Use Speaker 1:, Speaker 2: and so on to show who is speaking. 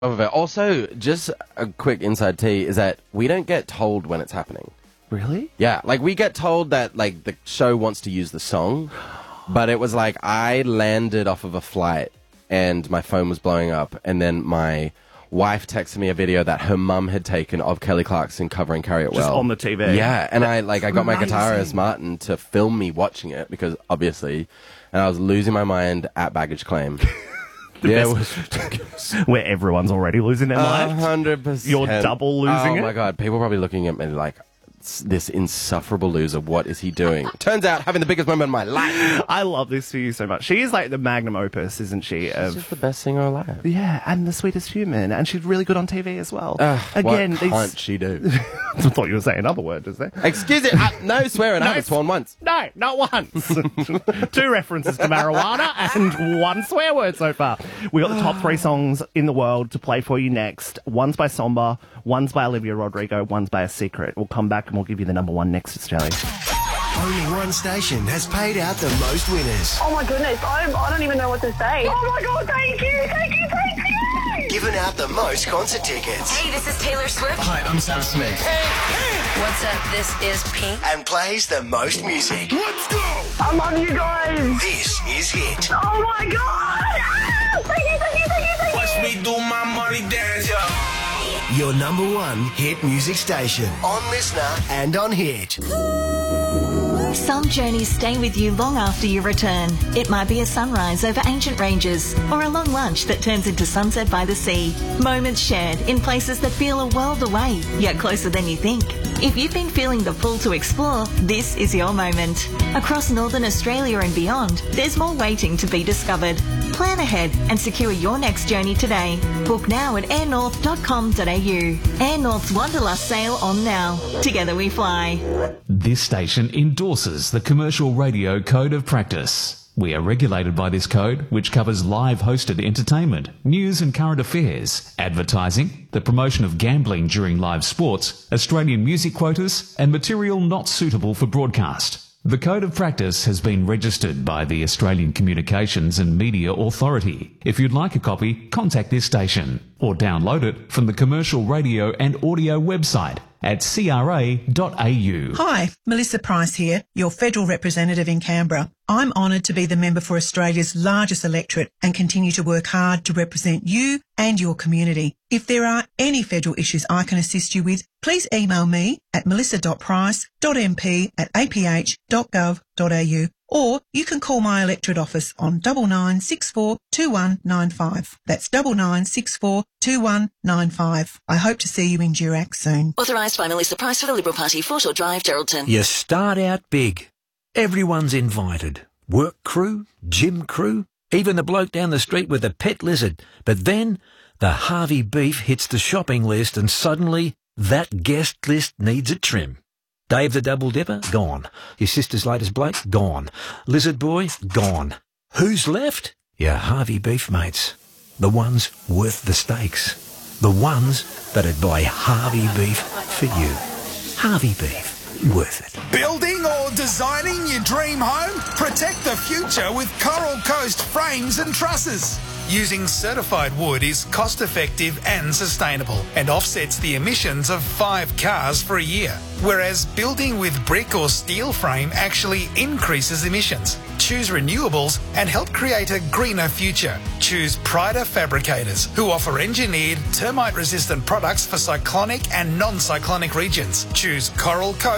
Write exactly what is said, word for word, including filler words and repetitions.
Speaker 1: of it. Also, just a quick inside tea is that we don't get told when it's happening.
Speaker 2: Really?
Speaker 1: Yeah, like we get told that like the show wants to use the song, but it was like I landed off of a flight and my phone was blowing up, and then my wife texted me a video that her mum had taken of Kelly Clarkson covering Carry It Well.
Speaker 2: Just on the T V.
Speaker 1: Yeah, and I like I got my
Speaker 2: Amazing.
Speaker 1: guitarist Martin to film me watching it because obviously, and I was losing my mind at baggage claim. Yeah, it was ridiculous.
Speaker 2: Where everyone's already losing their
Speaker 1: A
Speaker 2: mind.
Speaker 1: hundred percent.
Speaker 2: You're double losing
Speaker 1: oh
Speaker 2: it?
Speaker 1: Oh my god, people probably looking at me like, this insufferable loser, what is he doing? Turns out, having the biggest moment of my life.
Speaker 2: I love this for you so much. She is like the magnum opus, isn't she?
Speaker 1: She's
Speaker 2: Of,
Speaker 1: just the best singer alive.
Speaker 2: yeah, and the sweetest human. And she's really good on T V as well.
Speaker 1: Uh,
Speaker 2: Again,
Speaker 1: what
Speaker 2: these-
Speaker 1: can't she do?
Speaker 2: I thought you were saying another word, just there.
Speaker 1: Excuse it, uh, no swearing, I
Speaker 2: No,
Speaker 1: haven't sworn once.
Speaker 2: No, not once. Two references to marijuana and one swear word so far. We got the top three songs in the world to play for you next. One's by Somba, one's by Olivia Rodrigo, one's by A Secret. We'll come back and we'll give you the number one next, Australia.
Speaker 3: Only one station has paid out the most winners.
Speaker 4: Oh my goodness, I, I don't even know what to say. Oh my god, thank you, thank you, thank you!
Speaker 3: Given out the most concert tickets.
Speaker 5: Hey, this is Taylor Swift.
Speaker 3: Hi, I'm Sam Smith.
Speaker 5: What's up? This is Pink.
Speaker 3: And plays the most music. Let's go!
Speaker 4: I love you guys!
Speaker 3: This is Hit.
Speaker 4: Oh my god! Ah, thank you, thank you, thank you, thank you!
Speaker 6: Watch me do my money dance, yo.
Speaker 3: Your number one hit music station. On Listener and on Hit.
Speaker 7: Some journeys stay with you long after you return. It might be a sunrise over ancient ranges or a long lunch that turns into sunset by the sea. Moments shared in places that feel a world away, yet closer than you think. If you've been feeling the pull to explore, this is your moment. Across Northern Australia and beyond, there's more waiting to be discovered. Plan ahead and secure your next journey today. Book now at air north dot com dot a u. Air North's Wanderlust sale on now. Together we fly.
Speaker 8: This station endorses the Commercial Radio Code of Practice. We are regulated by this code, which covers live hosted entertainment, news and current affairs, advertising, the promotion of gambling during live sports, Australian music quotas, and material not suitable for broadcast. The Code of Practice has been registered by the Australian Communications and Media Authority. If you'd like a copy, contact this station or download it from the Commercial Radio and Audio website at c r a dot a u.
Speaker 9: Hi, Melissa Price here, your federal representative in Canberra. I'm honoured to be the member for Australia's largest electorate and continue to work hard to represent you and your community. If there are any federal issues I can assist you with, please email me at melissa dot price dot m p at a p h dot gov dot a u, or you can call my electorate office on double nine six four two one nine five. That's double nine six four two one nine five. I hope to see you in Durack soon.
Speaker 7: Authorised by Melissa Price for the Liberal Party, Foreshore Drive, Geraldton.
Speaker 10: You start out big. Everyone's invited. Work crew, gym crew, even the bloke down the street with the pet lizard. But then the Harvey beef hits the shopping list and suddenly that guest list needs a trim. Dave the Double Dipper, gone. Your sister's latest bloke, gone. Lizard Boy, gone. Who's left? Your Harvey beef mates. The ones worth the stakes. The ones that'd buy Harvey beef for you. Harvey beef. Worth it.
Speaker 6: Building or designing your dream home? Protect the future with Coral Coast Frames and Trusses. Using certified wood is cost-effective and sustainable and offsets the emissions of five cars for a year, whereas building with brick or steel frame actually increases emissions. Choose renewables and help create a greener future. Choose Prida Fabricators, who offer engineered, termite-resistant products for cyclonic and non-cyclonic regions. Choose Coral Coast